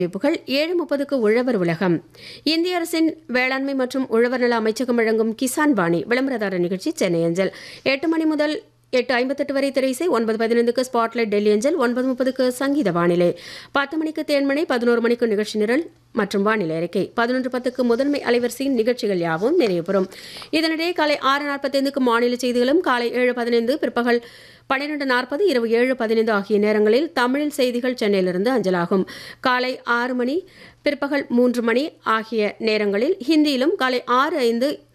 அறிவிப்புகள் 7:30க்கு உழவர் உலகம். இந்திய அரசின் வேளாண்மை மற்றும் உழவர் நல அமைச்சகம் வழங்கும் கிசான் வாணி விளம்பரதாரர் நிகழ்ச்சி சென்னை அஞ்சல். 8 மணி முதல் 8:58 வரை திரைசை. 9:15க்கு ஸ்பாட்லைட் டெல்லி அஞ்சல். 9:30க்கு சங்கீத வானிலை. 10 மணிக்கு தேன்மணி. 11 மணிக்கு நிகழ்ச்சி நிரல் மற்றும் வானிலை அறிக்கை. 11:10க்கு முதன்மை அலைவரிசையின் நிகழ்ச்சிகள் யாவும் நிறைவுறும். இதனிடையே காலை 6:45க்கு மாநில செய்திகளும், காலை 7:15, பிற்பகல் 12:40, இரவு 7:15 ஆகிய நேரங்களில் தமிழில் செய்திகள் சென்னையிலிருந்து அஞ்சலாகும். காலை 6 மணி, பிற்பகல் 3 மணி ஆகிய நேரங்களில் ஹிந்தியிலும், காலை 6:05,